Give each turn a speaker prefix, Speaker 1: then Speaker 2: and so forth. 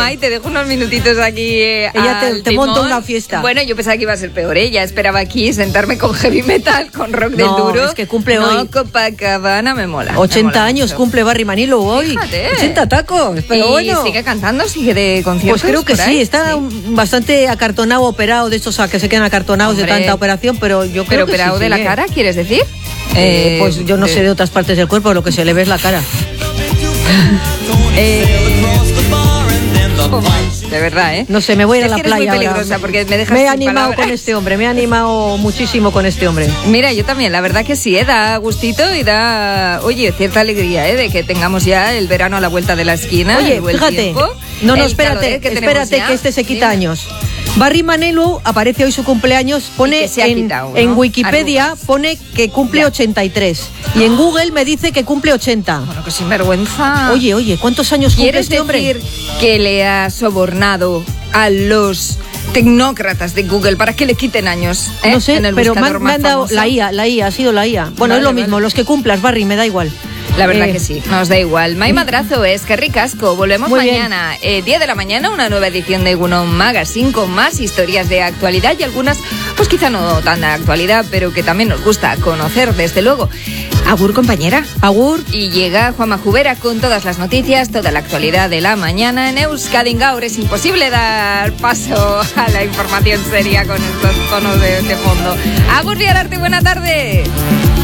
Speaker 1: Mai, te dejo unos minutitos aquí.
Speaker 2: Ella te monta una fiesta.
Speaker 1: Bueno, yo pensaba que iba a ser peor. Ella esperaba aquí sentarme con heavy metal, con rock del duro.
Speaker 2: Es que cumple hoy.
Speaker 1: No, Copacabana me mola.
Speaker 2: 80 años mucho. Cumple Barry Manilow hoy.
Speaker 1: Fíjate.
Speaker 2: 80 tacos. Pero bueno.
Speaker 1: ¿Sigue cantando? ¿Sigue de conciertos?
Speaker 2: Pues creo que sí. Está bastante acartonado, operado, de estos que se quedan acartonados de tanta operación, pero yo creo que
Speaker 1: operado
Speaker 2: sí,
Speaker 1: de la cara, ¿quieres decir?
Speaker 2: Pues yo no sé de otras partes del cuerpo, lo que se le ve es la cara.
Speaker 1: De verdad, ¿eh?
Speaker 2: No sé, me voy a ir a la playa.
Speaker 1: Es muy peligrosa porque me dejas
Speaker 2: Me he
Speaker 1: sin
Speaker 2: animado
Speaker 1: palabras.
Speaker 2: con este hombre, me he animado muchísimo con este hombre.
Speaker 1: Mira, yo también, la verdad que sí, da gustito y da, oye, cierta alegría, de que tengamos ya el verano a la vuelta de la esquina.
Speaker 2: Oye, fíjate.
Speaker 1: Tiempo,
Speaker 2: No, espérate, que este se quita años. Barry Manilow aparece hoy su cumpleaños, pone en Wikipedia pone que cumple 83 y en Google me dice que cumple 80.
Speaker 1: Bueno, que sinvergüenza.
Speaker 2: Oye, ¿cuántos años cumple este hombre?
Speaker 1: ¿Quieres decir que le ha sobornado a los tecnócratas de Google para que le quiten años?
Speaker 2: No sé,
Speaker 1: en el
Speaker 2: pero me
Speaker 1: buscador
Speaker 2: han dado
Speaker 1: famoso?
Speaker 2: la IA, ha sido la IA. Bueno,
Speaker 1: Vale,
Speaker 2: es lo mismo, los que cumplas, Barry, me da igual.
Speaker 1: La verdad que sí, nos da igual. May Madrazo es que ricasco. Volvemos mañana, 10 de la mañana, una nueva edición de Egunon Magazine con más historias de actualidad y algunas, pues quizá no tan de actualidad, pero que también nos gusta conocer, desde luego. Agur, compañera.
Speaker 2: Agur.
Speaker 1: Y llega Juanma Jubera con todas las noticias, toda la actualidad de la mañana en Euskadi Gaur. Es imposible dar paso a la información seria con estos tonos de fondo. Agur, Viararte, buena tarde.